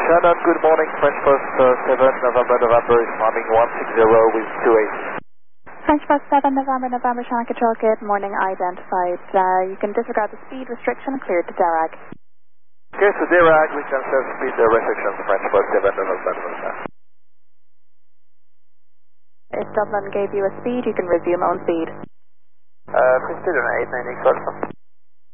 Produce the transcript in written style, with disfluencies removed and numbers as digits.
Shannon, good morning, French Post 7, November, responding 160 with 28. French Bus 7, November, Shannon Control, good morning, identified. You can disregard the speed restriction, cleared to Derag. Okay, so Derag, we can set speed restrictions, French Bus 7, November. If Dublin gave you a speed, you can resume on speed. Please speed on 890 XL